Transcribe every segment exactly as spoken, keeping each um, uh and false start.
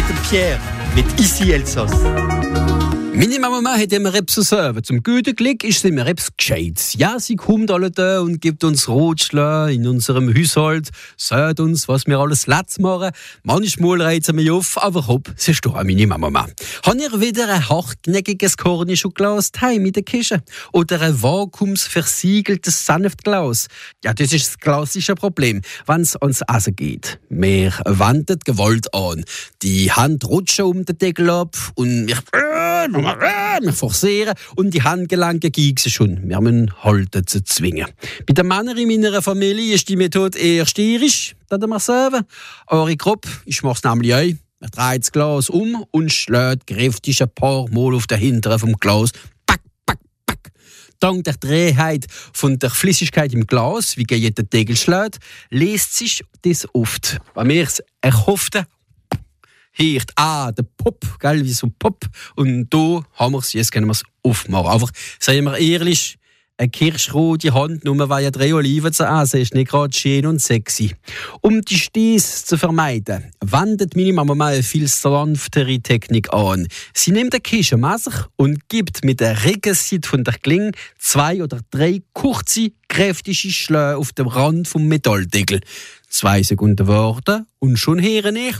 dem Pierre mit Ici Elsass. Meine Mama hat immer etwas zu sagen. Zum guten Glück ist sie immer etwas Gescheites. Ja, sie kommt alle da und gibt uns Ratschläge in unserem Haushalt, sagt uns, was wir alles letzt machen. Manchmal reizt sie mich auf, aber hopp, sie ist doch auch meine Mama. Habt ihr wieder ein hartnäckiges Cornichonglas daheim in der Küche? Oder ein vakuumsversiegeltes Sanftglas? Ja, das ist das klassische Problem, wenn es ans Essen geht. Wir wenden Gewalt an. Die Hand rutscht um den Deckel ab und wir... Wir forcieren und die Handgelenke giegsen schon. Wir müssen halten zu zwingen. Bei den Männern in meiner Familie ist die Methode eher stierisch, das wir sagen. Eure Gruppe, ich mache es nämlich auch. Er dreht das Glas um und schlägt kräftig ein paar Mal auf den Hinteren vom Glas. Pack, pack, pack. Dank der Trägheit von der Flüssigkeit im Glas, wie jeder Deckel schlägt, lässt sich das oft. Bei mir ist es erhoffte Hört, ah, der Pop, gell, wie so ein Pop. Und da haben wir es, jetzt können wir es aufmachen. Einfach, seien wir ehrlich, eine kirschrote Hand, nur weil ja drei Oliven zu essen, ist nicht gerade schön und sexy. Um die Stöße zu vermeiden, wendet meine Mama mal eine viel sanftere Technik an. Sie nimmt ein Küchenmesser und gibt mit der Rückseite von der Klinge zwei oder drei kurze, kräftige Schläge auf dem Rand vom Metalldeckel. Zwei Sekunden warten und schon höre ich,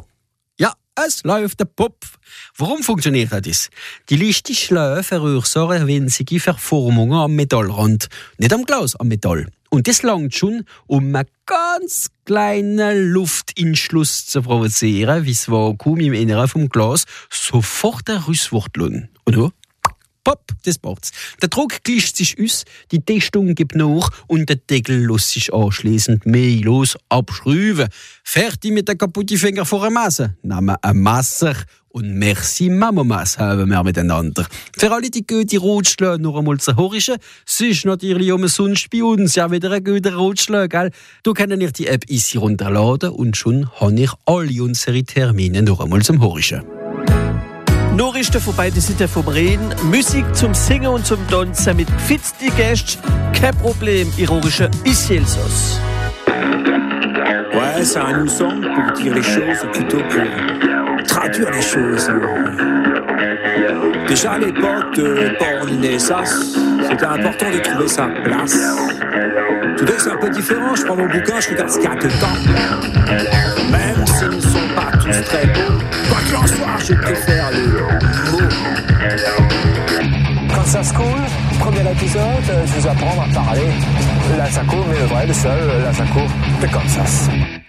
es läuft der Pop. Warum funktioniert das? Die leichten Schläge verursachen winzige Verformungen am Metallrand. Nicht am Glas, am Metall. Und das langt schon, um einen ganz kleinen Lufteinschluss zu provozieren, wie das Vakuum im Inneren vom Glas sofort herauswuchteln. Und du? Pop, das macht's. Der Druck gleicht sich aus, die Testung gibt nach und der Deckel lässt sich anschliessend mehr los abschrauben. Fertig mit den kaputten Fingern vor einem Messer. Nehmen ein Messer und merci Mamamas haben wir miteinander. Für alle die gute Ratschläge noch einmal zu horchen, sonst natürlich umsonst bei uns ja wieder ein guter Ratschlag, gell? Du kannst ihr die App easy runterladen und schon habe ich alle unsere Termine noch einmal zum Horchen. Nachrichten von beiden Seiten vom Rhein, Musik zum Singen und zum Tanzen mit gefitzten Gästen, kein Problem, ironische Ici Elsass. Ouais, c'est un new song pour dire les choses plutôt que traduire les choses. Déjà à l'époque de Born in Elsass, c'était important de trouver sa place. Today c'est un peu différent, je prends mon bouquin, je regarde ce qu'il y a dedans. Même s'ils ne sont pas tous très beaux, quoi qu'il en soit, je préfère les mots. Quand ça se coule, premier épisode, je vous apprends à parler. Là ça coule, mais le vrai, le seul, là ça coule, de Kansas.